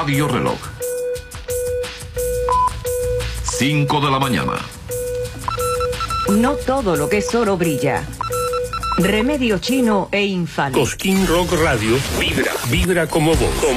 Radio Reloj. 5 de la mañana. No todo lo que es oro brilla. Remedio chino e infalible. Cosquín Rock Radio vibra como vos.